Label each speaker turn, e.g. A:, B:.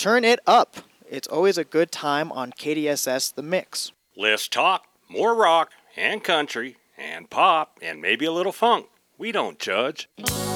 A: Turn it up. It's always a good time on KDSS The Mix.
B: Less talk, more rock, and country, and pop, and maybe a little funk. We don't judge.